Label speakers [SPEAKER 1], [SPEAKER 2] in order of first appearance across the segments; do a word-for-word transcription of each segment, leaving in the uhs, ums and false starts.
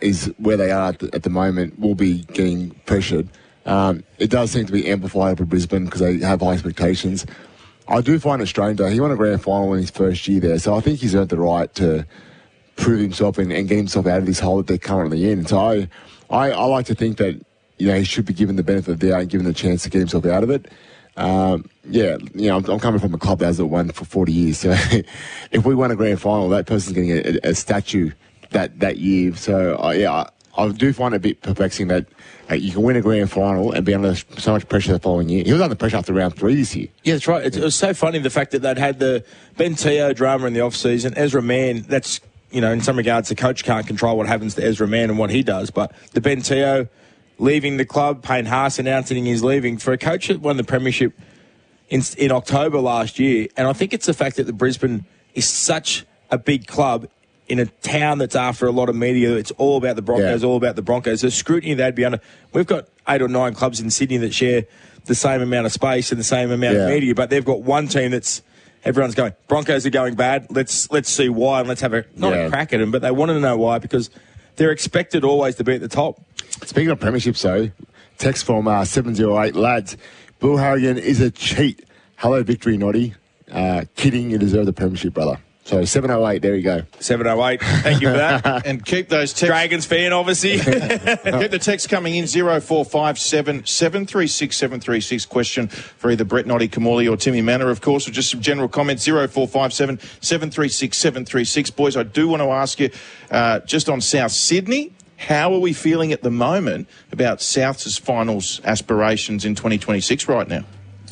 [SPEAKER 1] is where they are at the, at the moment will be getting pressured. Um, it does seem to be amplified up at Brisbane because they have high expectations. I do find it strange, though. He won a grand final in his first year there, so I think he's earned the right to prove himself and, and get himself out of this hole that they're currently in. So I, I, I like to think that, you know, he should be given the benefit of the doubt and given the chance to get himself out of it. Um, yeah, you know, I'm, I'm coming from a club that hasn't won for forty years, so if we won a grand final, that person's getting a, a, a statue that, that year. So, uh, yeah, I, I do find it a bit perplexing that uh, you can win a grand final and be under so much pressure the following year. He was under pressure after round three this year.
[SPEAKER 2] Yeah, that's right. It, it was so funny, the fact that they'd had the Ben Teo drama in the off-season. Ezra Mann, that's, you know, in some regards, the coach can't control what happens to Ezra Mann and what he does, but the Ben Teo leaving the club, Payne Haas announcing he's leaving, for a coach that won the premiership in, in October last year. And I think it's the fact that the Brisbane is such a big club in a town that's after a lot of media. It's all about the Broncos, yeah. all about the Broncos. The scrutiny they'd be under. We've got eight or nine clubs in Sydney that share the same amount of space and the same amount yeah. of media, but they've got one team that's everyone's going, Broncos are going bad. Let's let's see why, and let's have a not yeah. a crack at them, but they want to know why, because they're expected always to be at the top.
[SPEAKER 1] Speaking of premierships, though, text from uh, seven oh eight, lads, Bill Harrigan is a cheat. Hello, Victory Noddy. Uh, kidding, you deserve the premiership, brother. So seven oh eight, there you go.
[SPEAKER 2] seven oh eight, thank you for that.
[SPEAKER 3] And keep those texts.
[SPEAKER 2] Dragons fan, obviously.
[SPEAKER 3] Keep the text coming in, zero four five seven, seven three six, seven three six. Question for either Brett Noddy, Kamali or Timmy Manor, of course, or just some general comments, zero four five seven, seven three six, seven three six. Boys, I do want to ask you, uh, just on South Sydney, how are we feeling at the moment about South's finals aspirations in twenty twenty-six right now?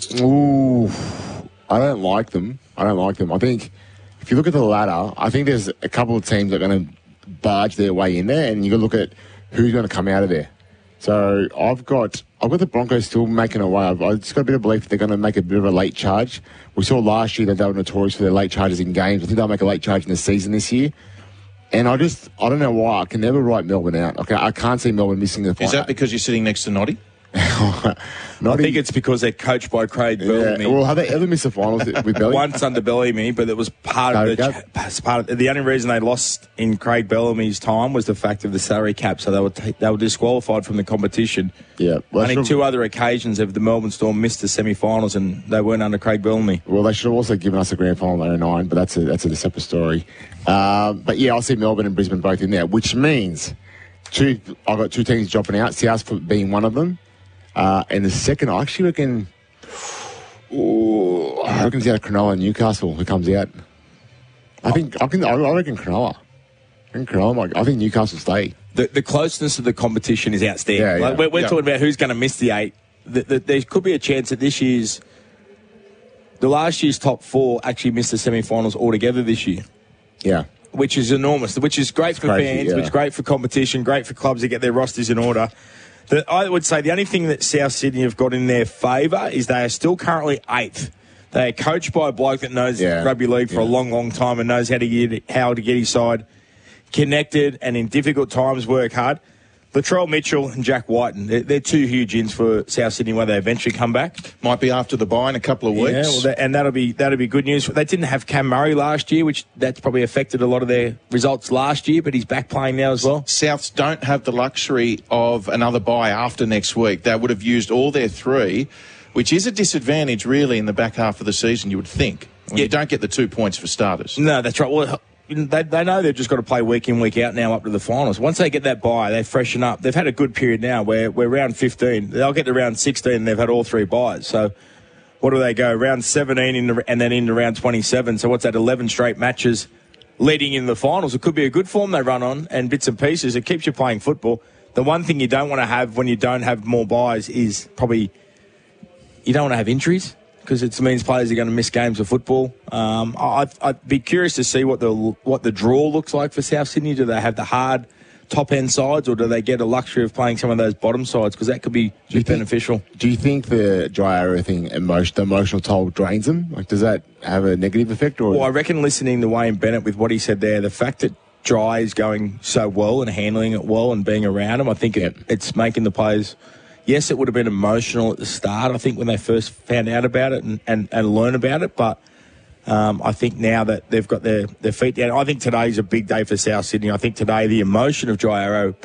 [SPEAKER 1] Ooh, I don't like them. I don't like them. I think if you look at the ladder, I think there's a couple of teams that are going to barge their way in there, and you got to look at who's going to come out of there. So I've got I've got the Broncos still making a way. I've, I've just got a bit of belief that they're going to make a bit of a late charge. We saw last year that they were notorious for their late charges in games. I think they'll make a late charge in the season this year. And I just, I don't know why, I can never write Melbourne out. Okay, I can't see Melbourne missing the final.
[SPEAKER 3] Is that because you're sitting next to Noddy?
[SPEAKER 2] I think it's because they're coached by Craig Bellamy.
[SPEAKER 1] Yeah. Well, have they ever missed the finals with Bellamy?
[SPEAKER 2] Once under Bellamy, but it was part of the part of the only reason they lost in Craig Bellamy's time was the fact of the salary cap. So they were t- they were disqualified from the competition.
[SPEAKER 1] Yeah,
[SPEAKER 2] well, only two other occasions have the Melbourne Storm missed the semi-finals, and they weren't under Craig Bellamy.
[SPEAKER 1] Well, they should have also given us a grand final in oh nine, but that's a that's a separate story. Um, but yeah, I'll see Melbourne and Brisbane both in there, which means two. I've got two teams dropping out. South being one of them. Uh, and the second, I actually reckon, ooh, I reckon it's out of Cronulla and Newcastle who comes out. I think, I, can, I reckon Cronulla. I think Cronulla, I think Newcastle stay.
[SPEAKER 2] The, the closeness of the competition is outstanding.
[SPEAKER 1] Yeah, yeah.
[SPEAKER 2] Like we're we're
[SPEAKER 1] yeah.
[SPEAKER 2] talking about who's going to miss the eight. The, the, there could be a chance that this year's, the last year's top four actually missed the semi-finals altogether this year.
[SPEAKER 1] Yeah.
[SPEAKER 2] Which is enormous, which is great
[SPEAKER 1] it's
[SPEAKER 2] for
[SPEAKER 1] crazy,
[SPEAKER 2] fans,
[SPEAKER 1] yeah.
[SPEAKER 2] which is great for competition, great for clubs to get their rosters in order. The, I would say the only thing that South Sydney have got in their favour is they are still currently eighth. They are coached by a bloke that knows
[SPEAKER 1] yeah.
[SPEAKER 2] rugby league for
[SPEAKER 1] yeah.
[SPEAKER 2] a long, long time and knows how to get how to get his side connected and in difficult times work hard. Latrell Mitchell and Jack Whiten, they're, they're two huge ins for South Sydney when they eventually come back.
[SPEAKER 3] Might be after the bye in a couple of weeks.
[SPEAKER 2] Yeah, well, that, and that'll be that'll be good news. They didn't have Cam Murray last year, which that's probably affected a lot of their results last year, but he's back playing now as well.
[SPEAKER 3] Souths don't have the luxury of another bye after next week. They would have used all their three, which is a disadvantage really in the back half of the season, you would think. When yeah. You don't get the two points for starters.
[SPEAKER 2] No, that's right. Well, They, they know they've just got to play week in, week out now up to the finals. Once they get that bye, they freshen up. They've had a good period now where we're round fifteen. They'll get to round sixteen and they've had all three byes. So what do they go? Round seventeen in the, and then into round twenty-seven. So what's that, eleven straight matches leading in the finals? It could be a good form they run on and bits and pieces. It keeps you playing football. The one thing you don't want to have when you don't have more byes is probably you don't want to have injuries, because it means players are going to miss games of football. Um, I'd, I'd be curious to see what the what the draw looks like for South Sydney. Do they have the hard top-end sides, or do they get a luxury of playing some of those bottom sides? Because that could be do beneficial.
[SPEAKER 1] Think, do you think the dry arrow thing, emotion, the emotional toll drains them? Like, does that have a negative effect? Or
[SPEAKER 2] well, I reckon listening to Wayne Bennett with what he said there, the fact that Dry is going so well and handling it well and being around him, I think
[SPEAKER 1] yep.
[SPEAKER 2] it, it's making the players... Yes, it would have been emotional at the start, I think, when they first found out about it and, and, and learn about it. But um, I think now that they've got their, their feet down, I think today's a big day for South Sydney. I think today the emotion of Dry Arrow